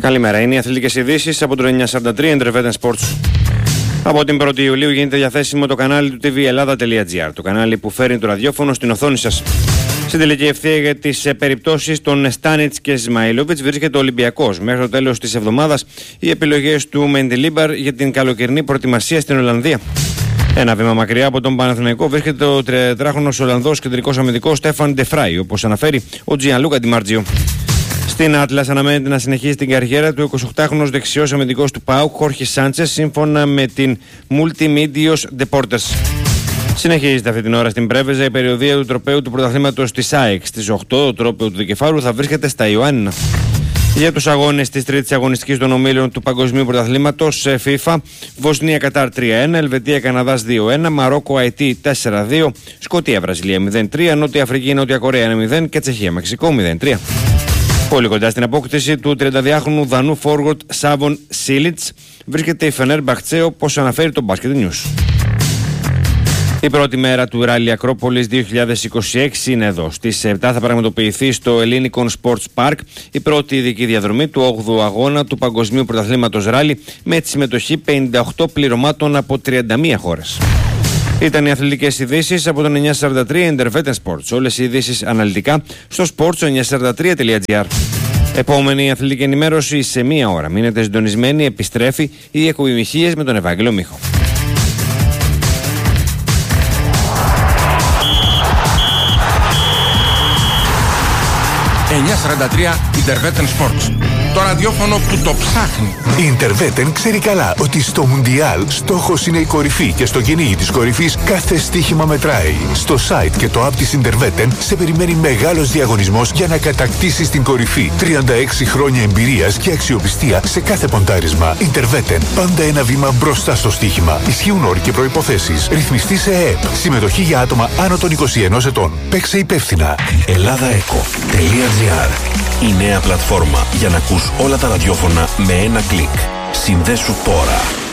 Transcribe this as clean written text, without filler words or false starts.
Καλημέρα, είναι οι αθλητικές ειδήσεις από το 943 Intervetan Sports. Από την 1η Ιουλίου γίνεται διαθέσιμο το κανάλι του tvellada.gr, το κανάλι που φέρνει το ραδιόφωνο στην οθόνη σας. Στην τελική ευθεία για τις περιπτώσεις των Στάνιτς και Σμαϊλόβιτς βρίσκεται ο Ολυμπιακός. Μέχρι το τέλος της εβδομάδας οι επιλογές του Μεντιλίμπαρ για την καλοκαιρινή προετοιμασία στην Ολλανδία. Ένα βήμα μακριά από τον Παναθηναϊκό βρίσκεται ο 34χρονος Ολλανδός κεντρικός αμυντικός Στέφαν Ντεφράι, όπως αναφέρει ο Τζιανλούκα Ντιμάρτζιο. Στην Άτλας αναμένεται να συνεχίσει την καριέρα του 28χρονος δεξιός αμυντικός του ΠΑΟΚ Χόρχε Σάντσες, σύμφωνα με την Multimedios Deportes. Συνεχίζεται αυτή την ώρα στην Πρέβεζα η περιοδία του τροπαίου του πρωταθλήματος της ΑΕΚ. Στις 8 το τρόπαιο του Δικεφάλου θα βρίσκεται στα Ιωάννινα. Για τους αγώνες της τρίτης αγωνιστικής των ομίλων του Παγκοσμίου Πρωταθλήματος FIFA, Βοσνία Κατάρ 3-1, Ελβετία Καναδάς 2-1, Μαρόκο Αϊτή 4-2, Σκωτία Βραζιλία 0-3, Νότια Αφρική Νότια Κορέα 1-0 και Τσεχία Μεξικό 0-3. Πολύ κοντά στην απόκτηση του 32χρονου Δανού forward Σάβον Σίλιτς βρίσκεται η Φενέρμπαχτσε, όπως αναφέρει το Basket News. Η πρώτη μέρα του Ράλι Ακρόπολης 2026 είναι εδώ. Στις 7 θα πραγματοποιηθεί στο Ελληνικόν Sports Park η πρώτη ειδική διαδρομή του 8ου αγώνα του Παγκοσμίου Πρωταθλήματος Ράλι, με τη συμμετοχή 58 πληρωμάτων από 31 χώρες. Ήταν οι αθλητικές ειδήσεις από τον 943 Intervetan Sports. Όλες οι ειδήσεις αναλυτικά στο sports943.gr. Επόμενη αθλητική ενημέρωση σε μία ώρα. Μείνετε συντονισμένοι, επιστρέφει η εκπομπή Μιχίες με τον Ευάγγελο Μίχο. 943 Intervetan Sports. Το ραδιόφωνο που το ψάχνει. Η Intervetan ξέρει καλά ότι στο Μουντιάλ στόχος είναι η κορυφή και στο κυνήγι της κορυφής κάθε στοίχημα μετράει. Στο site και το app της Intervetan σε περιμένει μεγάλος διαγωνισμός για να κατακτήσεις την κορυφή. 36 χρόνια εμπειρίας και αξιοπιστία σε κάθε ποντάρισμα. Intervetan, πάντα ένα βήμα μπροστά στο στοίχημα. Ισχύουν όροι και προϋποθέσεις. Ρυθμιστή σε ΕΕΠ. Συμμετοχή για άτομα άνω των 21 ετών. Παίξε υπεύθυνα. ElladaEco.gr, η νέα πλατφόρμα για να ακούς όλα τα ραδιόφωνα με ένα κλικ. Συνδέσου τώρα.